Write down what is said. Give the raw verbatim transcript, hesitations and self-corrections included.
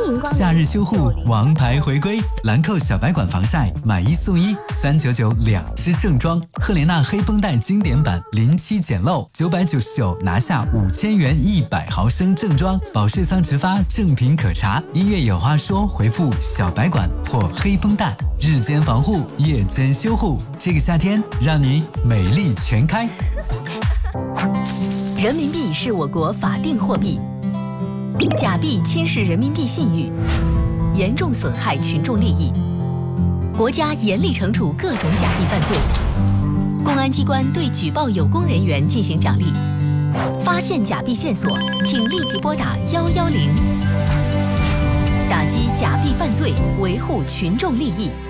迎光临。 夏日修护，王牌回归，兰蔻小白管防晒买一送一，三九九两支正装。赫莲娜黑绷带经典版零七简陋，九百九十九拿下五千元一百毫升正装。保税仓直发，正品可查。音乐有话说，回复小白管或黑绷带，日间防护，夜间修护。这个夏天，让你美丽全开。 人民币是我国法定货币，假币侵蚀人民币信誉，严重损害群众利益。国家严厉惩处各种假币犯罪，公安机关对举报有功人员进行奖励。发现假币线索，请立即拨打幺幺零，打击假币犯罪，维护群众利益。